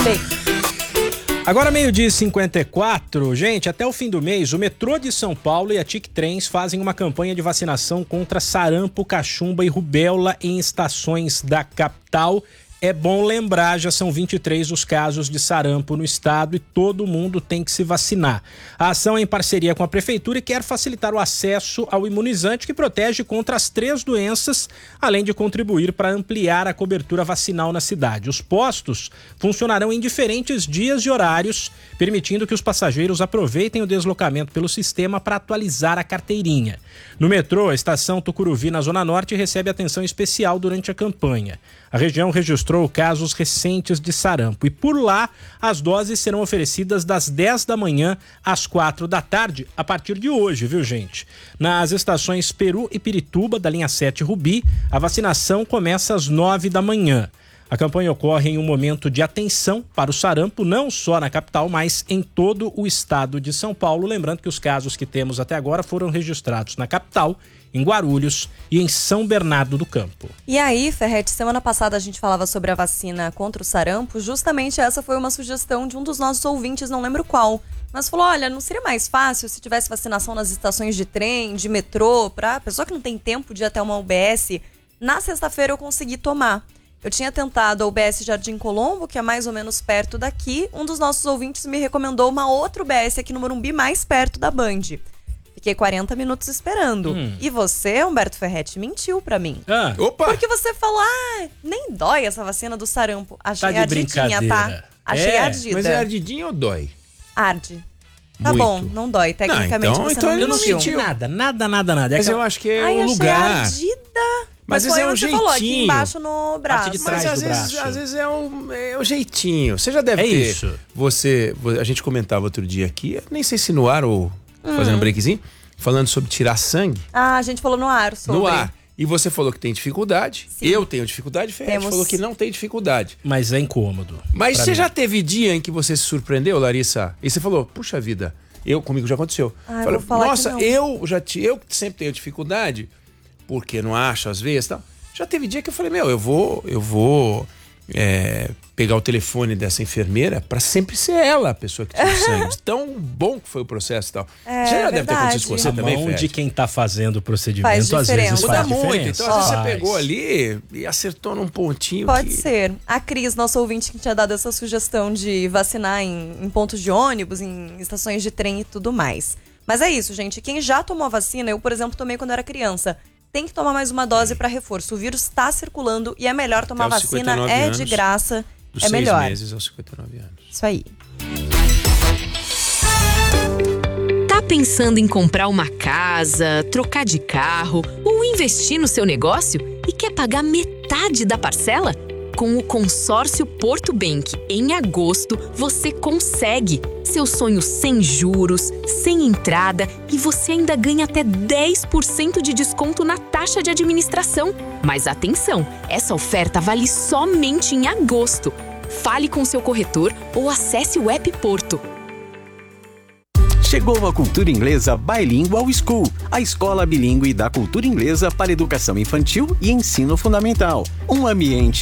Bem. Agora 12h54, gente, até o fim do mês, o metrô de São Paulo e a TIC Trens fazem uma campanha de vacinação contra sarampo, cachumba e rubéola em estações da capital. É bom lembrar, já são 23 os casos de sarampo no estado e todo mundo tem que se vacinar. A ação é em parceria com a prefeitura e quer facilitar o acesso ao imunizante que protege contra as 3 doenças, além de contribuir para ampliar a cobertura vacinal na cidade. Os postos funcionarão em diferentes dias e horários, permitindo que os passageiros aproveitem o deslocamento pelo sistema para atualizar a carteirinha. No metrô, a estação Tucuruvi, na Zona Norte, recebe atenção especial durante a campanha. A região registrou casos recentes de sarampo e por lá as doses serão oferecidas das 10 da manhã às 4 da tarde, a partir de hoje, viu, gente? Nas estações Peru e Pirituba, da linha 7 Rubi, a vacinação começa às 9 da manhã. A campanha ocorre em um momento de atenção para o sarampo, não só na capital, mas em todo o estado de São Paulo. Lembrando que os casos que temos até agora foram registrados na capital, em Guarulhos e em São Bernardo do Campo. E aí, Ferretti, semana passada a gente falava sobre a vacina contra o sarampo. Justamente essa foi uma sugestão de um dos nossos ouvintes, não lembro qual. Mas falou, olha, não seria mais fácil se tivesse vacinação nas estações de trem, de metrô, para pessoa que não tem tempo de ir até uma UBS? Na sexta-feira eu consegui tomar. Eu tinha tentado a UBS Jardim Colombo, que é mais ou menos perto daqui. Um dos nossos ouvintes me recomendou uma outra UBS aqui no Morumbi, mais perto da Band. Fiquei 40 minutos esperando. E você, Humberto Ferretti, mentiu pra mim. Opa! Porque você falou, nem dói essa vacina do sarampo. Achei ardidinha, tá? Achei ardida. Mas é ardidinha ou dói? Arde. Tá Muito. bom, não dói. Tecnicamente Não, você então não ele não mentiu. mentiu. Nada. Mas eu acho que é Ai, o achei lugar. ardida. Mas foi é um onde você falou, aqui jeitinho. embaixo no braço. Parte de trás. Mas do às braço. vezes é o jeitinho. Você já deve ter. Isso. A gente comentava outro dia aqui, eu nem sei se no ar ou fazendo um breakzinho, falando sobre tirar sangue. A gente falou no ar sobre. No ar. E você falou que tem dificuldade. Sim. Eu tenho dificuldade. Ferretti falou que não tem dificuldade. Mas é incômodo. Mas pra você mim. já teve dia em que você se surpreendeu, Larissa? E você falou, puxa vida, comigo já aconteceu. Eu vou falar nossa, que não. eu que sempre tenho dificuldade, porque não acho às vezes, tal. Já teve dia que eu falei, eu vou pegar o telefone dessa enfermeira pra sempre ser ela a pessoa que tira o sangue. De tão bom que foi o processo e tal. É, Já deve ter acontecido com verdade. você A também, mão Ferretti? de quem tá fazendo o procedimento, Faz às vezes diferença. faz Muda muito. diferença. Então, às vezes você Faz. pegou ali e acertou num pontinho. Pode que... ser. A Cris, nosso ouvinte, que tinha dado essa sugestão de vacinar em pontos de ônibus, em estações de trem e tudo mais. Mas é isso, gente. Quem já tomou a vacina, eu, por exemplo, tomei quando eu era criança, tem que tomar mais uma dose para reforço. O vírus está circulando e é melhor tomar Até os vacina, 59 é anos, de graça, Dos é 6 melhor. meses aos 59 anos. Isso aí. Tá pensando em comprar uma casa, trocar de carro ou investir no seu negócio e quer pagar metade da parcela? Com o consórcio Porto Bank, em agosto, você consegue. Seu sonho sem juros, sem entrada e você ainda ganha até 10% de desconto na taxa de administração. Mas atenção, essa oferta vale somente em agosto. Fale com seu corretor ou acesse o app Porto. Chegou a Cultura Inglesa Bilingual School, a escola bilíngue da cultura inglesa para educação infantil e ensino fundamental. Um ambiente